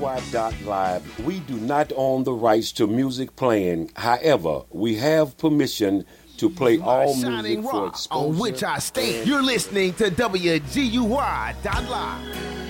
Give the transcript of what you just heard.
WGUY.live. We do not own the rights to music playing. However, we have permission to play all music for exposure. On which I stand. You're listening to WGUY.live.